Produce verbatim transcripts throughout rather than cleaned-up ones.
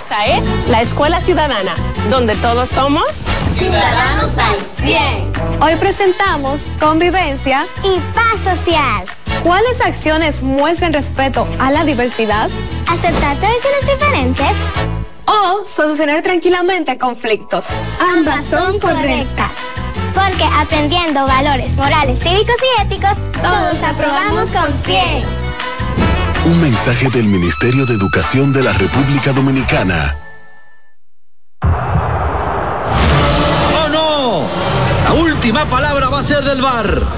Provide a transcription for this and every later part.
Esta es la Escuela Ciudadana, donde todos somos ciudadanos al cien. Hoy presentamos convivencia y paz social. ¿Cuáles acciones muestran respeto a la diversidad? Aceptar tradiciones diferentes. O solucionar tranquilamente conflictos. Ambas son correctas. Porque aprendiendo valores morales, cívicos y éticos, todos aprobamos con cien. Un mensaje del Ministerio de Educación de la República Dominicana. ¡Oh, no! La última palabra va a ser del V A R.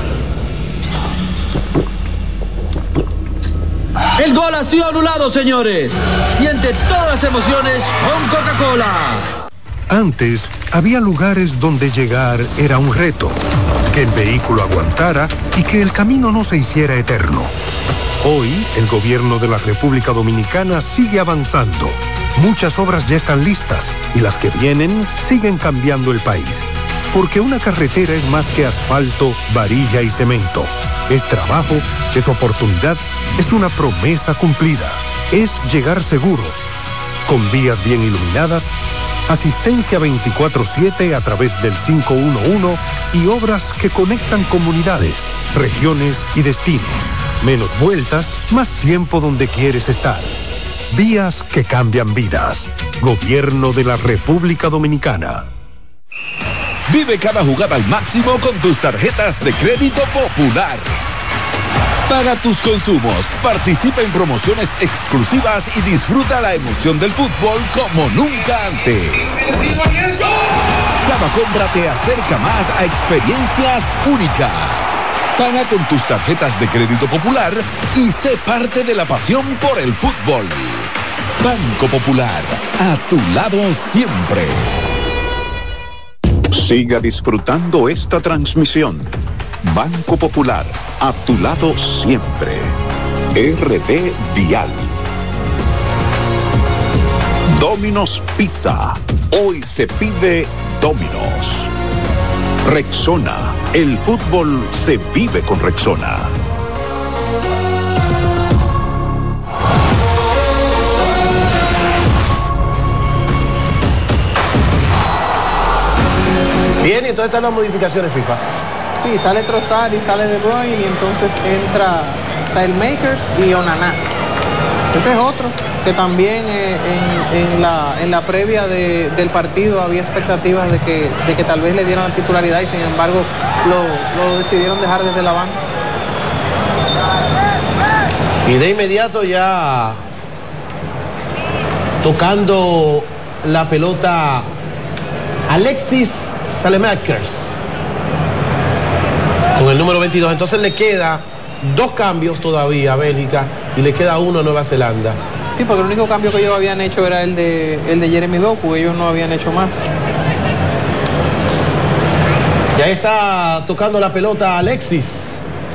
El gol ha sido anulado, señores. Siente todas las emociones con Coca-Cola. Antes, había lugares donde llegar era un reto, que el vehículo aguantara y que el camino no se hiciera eterno. Hoy, el gobierno de la República Dominicana sigue avanzando. Muchas obras ya están listas y las que vienen siguen cambiando el país. Porque una carretera es más que asfalto, varilla y cemento. Es trabajo, es oportunidad, es una promesa cumplida. Es llegar seguro, con vías bien iluminadas, asistencia veinticuatro siete a través del cinco uno uno y obras que conectan comunidades, regiones y destinos. Menos vueltas, más tiempo donde quieres estar. Vías que cambian vidas. Gobierno de la República Dominicana. Vive cada jugada al máximo con tus tarjetas de crédito Popular. Paga tus consumos, participa en promociones exclusivas y disfruta la emoción del fútbol como nunca antes. Cada compra te acerca más a experiencias únicas. Paga con tus tarjetas de crédito Popular y sé parte de la pasión por el fútbol. Banco Popular, a tu lado siempre. Siga disfrutando esta transmisión. Banco Popular, a tu lado siempre. R D Dial. Domino's Pizza. Hoy se pide Domino's. Rexona. El fútbol se vive con Rexona. Bien, y entonces están las modificaciones FIFA. Sí, sale Trossard y sale De Bruyne y entonces entra Saelmakers y Onana. Ese es otro que también eh, en, en, la, en la previa de, del partido había expectativas de que, de que tal vez le dieran la titularidad y sin embargo lo, lo decidieron dejar desde la banca. Y de inmediato ya tocando la pelota Alexis Saelmakers con el número veintidós. Entonces le queda dos cambios todavía a Bélgica y le queda uno a Nueva Zelanda. Sí, porque el único cambio que ellos habían hecho era el de, el de Jeremy Doku, ellos no habían hecho más. Y ahí está tocando la pelota Alexis.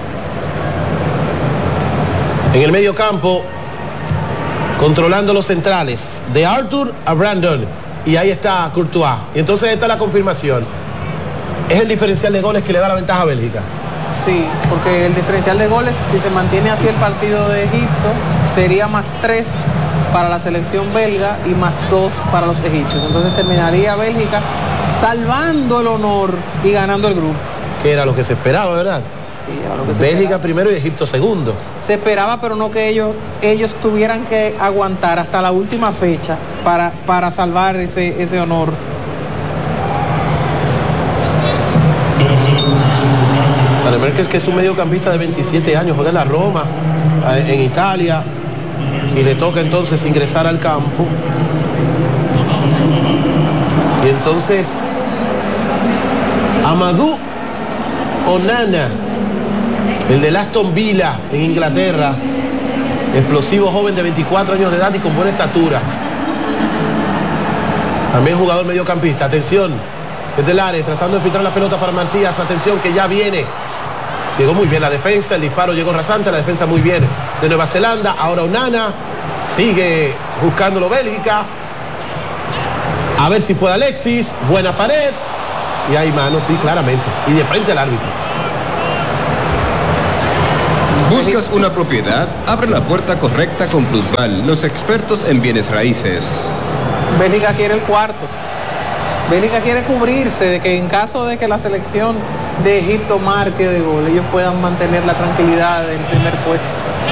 En el medio campo, controlando los centrales, de Arthur a Brandon. Y ahí está Courtois. Y entonces esta es la confirmación. Es el diferencial de goles que le da la ventaja a Bélgica. Sí, porque el diferencial de goles, si se mantiene así el partido de Egipto, sería más tres para la selección belga y más dos para los egipcios. Entonces terminaría Bélgica salvando el honor y ganando el grupo. Que era lo que se esperaba, ¿verdad? Sí, era lo que se Bélgica esperaba. Primero y Egipto segundo. Se esperaba, pero no que ellos, ellos tuvieran que aguantar hasta la última fecha para, para salvar ese, ese honor. Saelmakers, que es un mediocampista de veintisiete años, juega en la Roma, en Italia, y le toca entonces ingresar al campo. Y entonces Amadou Onana, el del Aston Villa en Inglaterra, explosivo joven de veinticuatro años de edad y con buena estatura. También jugador mediocampista. Atención, desde el área, tratando de filtrar la pelota para Matías. Atención, que ya viene. Llegó muy bien la defensa, el disparo llegó rasante, la defensa muy bien de Nueva Zelanda. Ahora Onana sigue buscándolo Bélgica. A ver si puede Alexis. Buena pared. Y hay manos, sí, claramente. Y de frente al árbitro. ¿Buscas una propiedad? Abre la puerta correcta con Plusval, los expertos en bienes raíces. Bélgica quiere el cuarto. Bélgica quiere cubrirse de que en caso de que la selección de Egipto marque de gol, ellos puedan mantener la tranquilidad del primer puesto.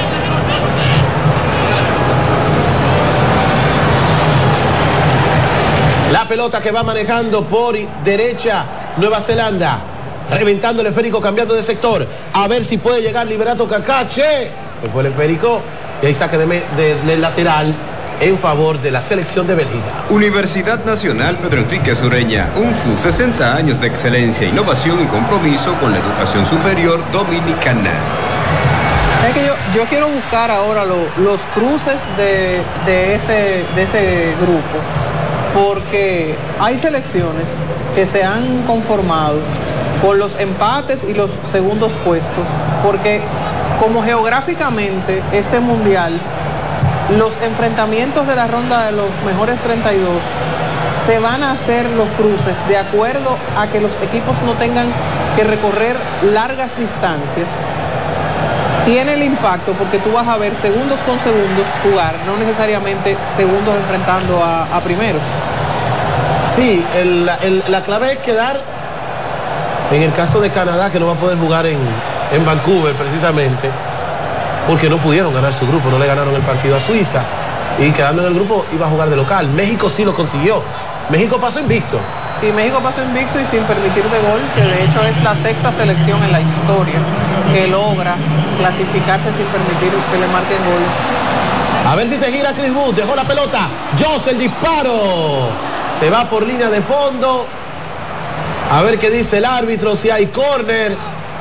La pelota que va manejando por derecha Nueva Zelanda, reventando el esférico, cambiando de sector, a ver si puede llegar Liberato Cacache. Se fue el esférico y ahí saque de, de, de lateral en favor de la selección de Bélgica. Universidad Nacional Pedro Enrique Sureña, U N F U, sesenta años de excelencia, innovación y compromiso con la educación superior dominicana. Es que yo, yo quiero buscar ahora lo, los cruces de, de, ese, de ese grupo, porque hay selecciones que se han conformado con los empates y los segundos puestos, porque como geográficamente este mundial, los enfrentamientos de la ronda de los mejores treinta y dos se van a hacer los cruces de acuerdo a que los equipos no tengan que recorrer largas distancias. Tiene el impacto porque tú vas a ver segundos con segundos jugar, no necesariamente segundos enfrentando a, a primeros. Sí, el, el, la clave es quedar, en el caso de Canadá, que no va a poder jugar en, en Vancouver precisamente, porque no pudieron ganar su grupo, no le ganaron el partido a Suiza, y quedando en el grupo iba a jugar de local. México sí lo consiguió, México pasó invicto. Sí, México pasó invicto y sin permitir de gol, que de hecho es la sexta selección en la historia que logra clasificarse sin permitir que le marquen goles. A ver si se gira Chris Wood, dejó la pelota, Joss el disparo, se va por línea de fondo, a ver qué dice el árbitro, si hay córner.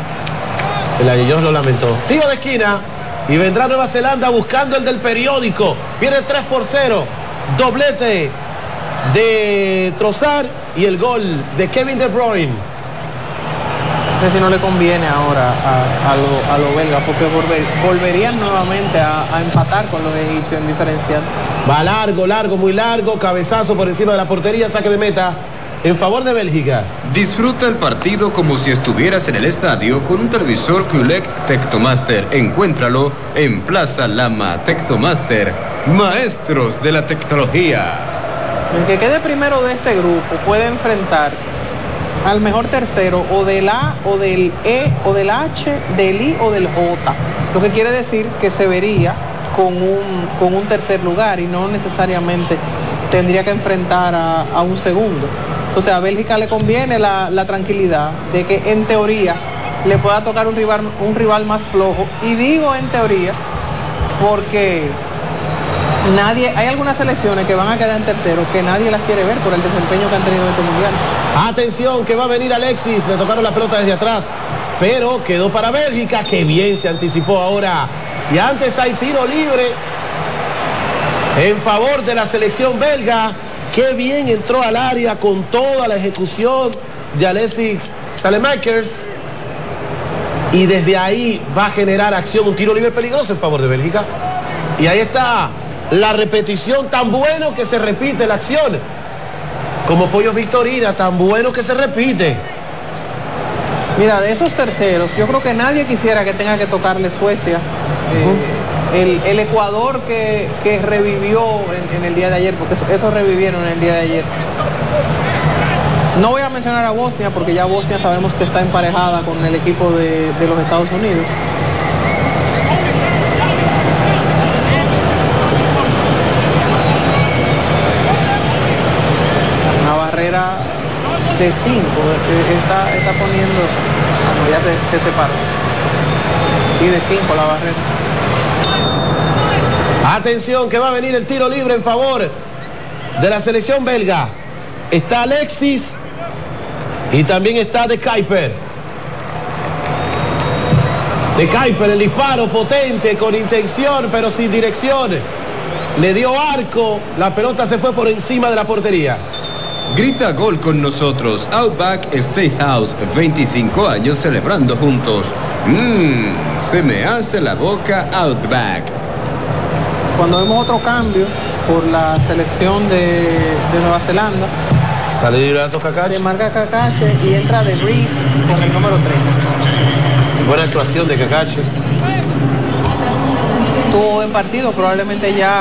El Ayellos lo lamentó. Tiro de esquina y vendrá Nueva Zelanda buscando el del periódico, pierde tres por cero, doblete de Trossard y el gol de Kevin De Bruyne. No sé si no le conviene ahora a, a lo, a lo belga, porque volver, volverían nuevamente a, a empatar con los egipcios en diferencial. Va largo, largo, muy largo, cabezazo por encima de la portería, saque de meta en favor de Bélgica. Disfruta el partido como si estuvieras en el estadio con un televisor Q L E D Tectomaster. Encuéntralo en Plaza Lama. Tectomaster, maestros de la tecnología. El que quede primero de este grupo puede enfrentar al mejor tercero o del A o del E o del H, del I o del J. Lo que quiere decir que se vería con un, con un tercer lugar y no necesariamente tendría que enfrentar a, a un segundo. O sea, a Bélgica le conviene la, la tranquilidad de que en teoría le pueda tocar un rival, un rival más flojo. Y digo en teoría porque nadie, hay algunas selecciones que van a quedar en tercero que nadie las quiere ver por el desempeño que han tenido en este mundial. Atención, que va a venir Alexis, le tocaron la pelota desde atrás, pero quedó para Bélgica, que bien se anticipó ahora. Y antes hay tiro libre en favor de la selección belga. Qué bien entró al área con toda la ejecución de Alexis Salemakers. Y desde ahí va a generar acción, un tiro libre peligroso en favor de Bélgica. Y ahí está la repetición, tan bueno que se repite la acción. Como Pollos Victorina, tan bueno que se repite. Mira, de esos terceros, yo creo que nadie quisiera que tenga que tocarle Suecia. Eh, El, el Ecuador que, que revivió en, en el día de ayer, porque eso, eso revivieron en el día de ayer. No voy a mencionar a Bosnia, porque ya Bosnia sabemos que está emparejada con el equipo de, de los Estados Unidos. Una barrera de cinco, está, está poniendo, bueno, ya se, se separó. Sí, de cinco la barrera. Atención, que va a venir el tiro libre en favor de la selección belga. Está Alexis y también está De Kuyper. De Kuyper, el disparo potente, con intención, pero sin dirección. Le dio arco, la pelota se fue por encima de la portería. Grita gol con nosotros. Outback Steakhouse, veinticinco años celebrando juntos. Mmm, se me hace la boca Outback. Cuando vemos otro cambio por la selección de, de Nueva Zelanda, sale Liberato Cacache, se marca Cacache y entra De Vries con el número tres. Buena actuación de Cacache. Tuvo buen partido, probablemente ya